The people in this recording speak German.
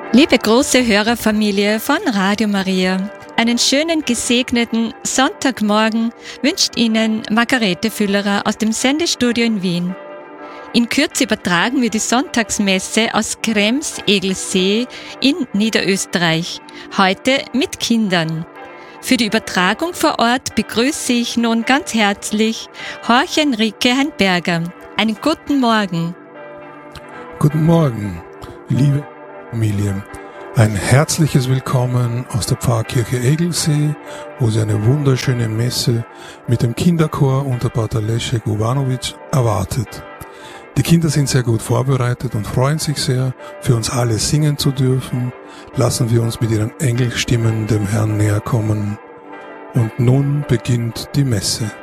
Liebe große Hörerfamilie von Radio Maria, einen schönen gesegneten Sonntagmorgen wünscht Ihnen Margarete Füllerer aus dem Sendestudio in Wien. In Kürze übertragen wir die Sonntagsmesse aus Krems-Egelsee in Niederösterreich, heute mit Kindern. Für die Übertragung vor Ort begrüße ich nun ganz herzlich Jorge Enrique Heinberger. Einen guten Morgen. Guten Morgen, liebe Familie. Ein herzliches Willkommen aus der Pfarrkirche Egelsee, wo Sie eine wunderschöne Messe mit dem Kinderchor unter Pater Leszek Uvanovic erwartet. Die Kinder sind sehr gut vorbereitet und freuen sich sehr, für uns alle singen zu dürfen. Lassen wir uns mit ihren Engelstimmen dem Herrn näher kommen. Und nun beginnt die Messe.